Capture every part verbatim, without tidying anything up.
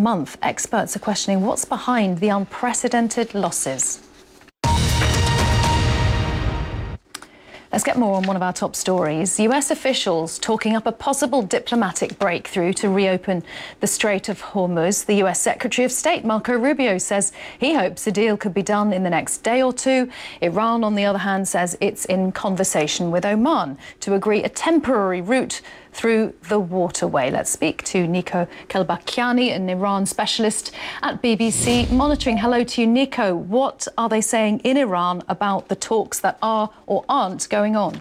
month. Experts are questioning what's behind the unprecedented losses. Let's get more on one of our top stories. U S officials talking up a possible diplomatic breakthrough to reopen the Strait of Hormuz. The U S Secretary of State, Marco Rubio, says he hopes a deal could be done in the next day or two. Iran, on the other hand, says it's in conversation with Oman to agree a temporary route through the waterway. Let's speak to Nico Kelbakiani, an Iran specialist at B B C Monitoring. Hello to you, Nico. What are they saying in Iran about the talks that are or aren't going on?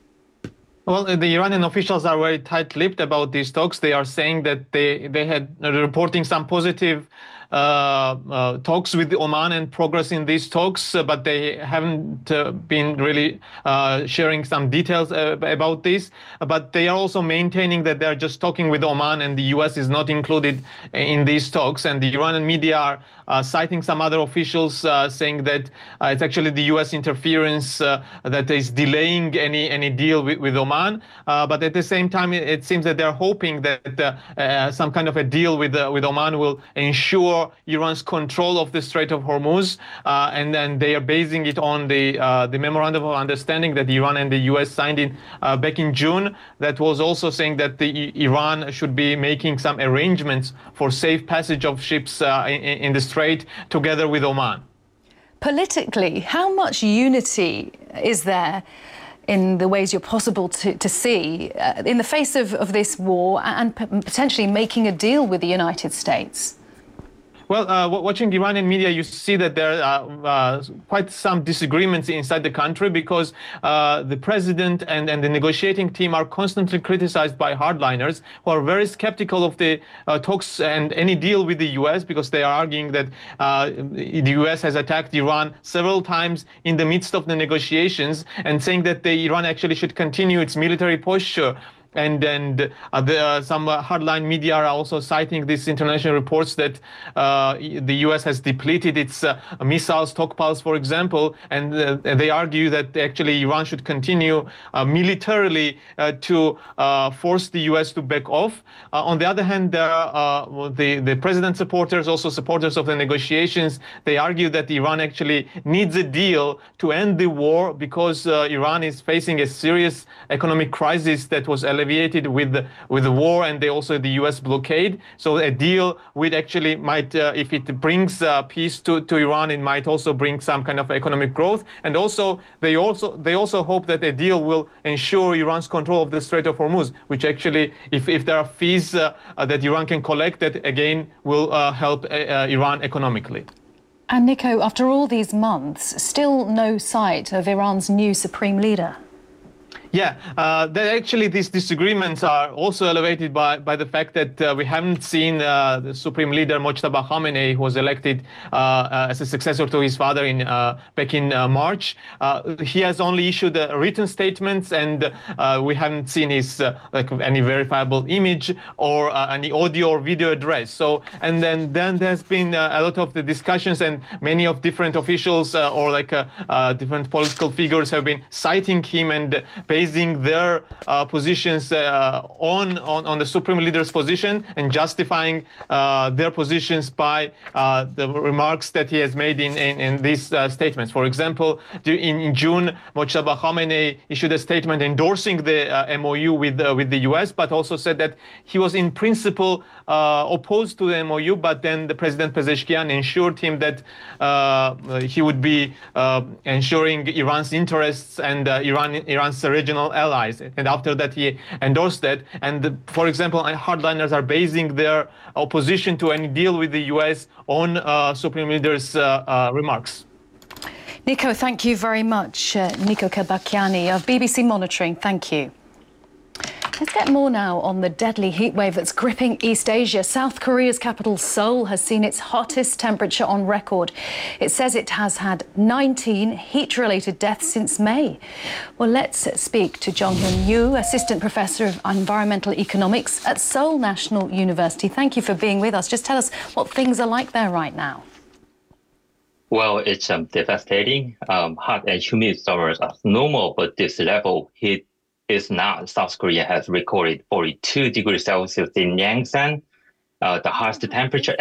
Well, the Iranian officials are very tight-lipped about these talks. They are saying that they, they had uh, reporting some positive uh, uh, talks with Oman and progress in these talks, uh, but they haven't uh, been really uh, sharing some details uh, about this. But they are also maintaining that they're just talking with Oman and the U S is not included in these talks. And the Iranian media are uh, citing some other officials uh, saying that uh, it's actually the U S interference uh, that is delaying any, any deal with, with Oman. Uh, but at the same time, it, it seems that they're hoping that uh, uh, some kind of a deal with, uh, with Oman will ensure Iran's control of the Strait of Hormuz, uh, and then they are basing it on the uh, the memorandum of understanding that Iran and the U S signed in uh, back in June. That was also saying that the Iran should be making some arrangements for safe passage of ships uh, in, in the Strait together with Oman. Politically, how much unity is there in the ways you're possible to, to see uh, in the face of, of this war and p potentially making a deal with the United States? Well, uh, watching Iranian media, you see that there are uh, quite some disagreements inside the country because uh, the president and, and the negotiating team are constantly criticized by hardliners who are very skeptical of the uh, talks and any deal with the U S because they are arguing that uh, the U S has attacked Iran several times in the midst of the negotiations and saying that the Iran actually should continue its military posture. And then uh, the, uh, some uh, hardline media are also citing these international reports that uh, the U S has depleted its uh, missile stockpiles, for example, and uh, they argue that actually Iran should continue uh, militarily uh, to uh, force the U S to back off. Uh, on the other hand, there are uh, the, the president supporters, also supporters of the negotiations. They argue that Iran actually needs a deal to end the war because uh, Iran is facing a serious economic crisis that was alleviated with the, with the war and they also the U S blockade. So a deal would actually might, uh, if it brings uh, peace to, to Iran, it might also bring some kind of economic growth. And also they also they also hope that a deal will ensure Iran's control of the Strait of Hormuz, which actually, if, if there are fees uh, uh, that Iran can collect, that again will uh, help uh, uh, Iran economically. And Nico, after all these months, still no sight of Iran's new supreme leader. Yeah, uh, that actually these disagreements are also elevated by, by the fact that uh, we haven't seen uh, the Supreme Leader Mojtaba Khamenei, who was elected uh, uh, as a successor to his father in uh, back in uh, March. Uh, he has only issued uh, written statements, and uh, we haven't seen his uh, like any verifiable image or uh, any audio or video address. So, and then then there's been uh, a lot of the discussions, and many of different officials uh, or like uh, uh, different political figures have been citing him and uh, basing their uh, positions uh, on, on on the supreme leader's position and justifying uh, their positions by uh, the remarks that he has made in in, in these uh, statements. For example, in, in June, Mojtaba Khamenei issued a statement endorsing the uh, M O U with uh, with the U S, but also said that he was in principle uh, opposed to the M O U. But then the President Pezeshkian assured him that uh, he would be uh, ensuring Iran's interests and uh, Iran Iran's regional allies, and after that he endorsed that. And the, for example, hardliners are basing their opposition to any deal with the U S on uh, Supreme Leader's uh, uh, remarks. Nico, thank you very much. Uh, Nico Kelbakiani of B B C Monitoring, thank you. Let's get more now on the deadly heatwave that's gripping East Asia. South Korea's capital, Seoul, has seen its hottest temperature on record. It says it has had nineteen heat-related deaths since May. Well, let's speak to Jong Hyun Yoo, Assistant Professor of Environmental Economics at Seoul National University. Thank you for being with us. Just tell us what things are like there right now. Well, it's um, devastating. Um, hot and humid summers are normal, but this level heat is not. South Korea has recorded forty-two degrees Celsius in Yangsan, uh, the highest temperature